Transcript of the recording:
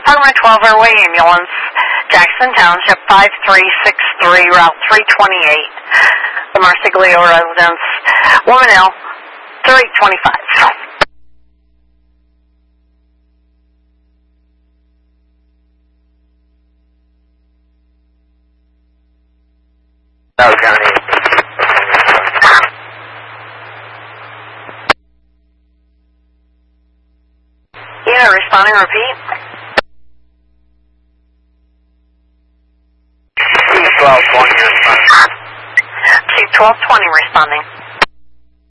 Department 12 Airway Ambulance, Jackson Township, 5363, Route 328. The Marsiglio residence, woman L, 3825. County. Yeah, responding, repeat. 1220 responding. 1220 responding.